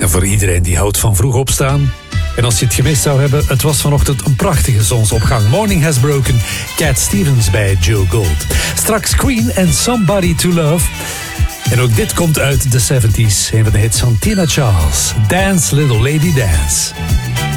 maken voor iedereen die houdt van vroeg opstaan. En als je het gemist zou hebben, het was vanochtend een prachtige zonsopgang. Morning Has Broken, Cat Stevens bij Joe Gold. Straks Queen en Somebody to Love. En ook dit komt uit de 70s, een van de hits van Tina Charles. Dance Little Lady Dance.